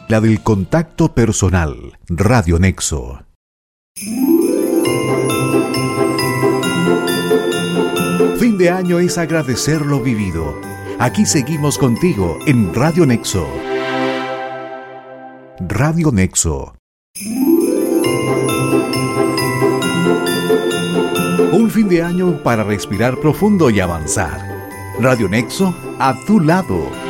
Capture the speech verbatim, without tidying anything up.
la del contacto personal. Radio Nexo. Fin de año es agradecer lo vivido. Aquí seguimos contigo en Radio Nexo. Radio Nexo. Un fin de año para respirar profundo y avanzar. Radio Nexo, a tu lado.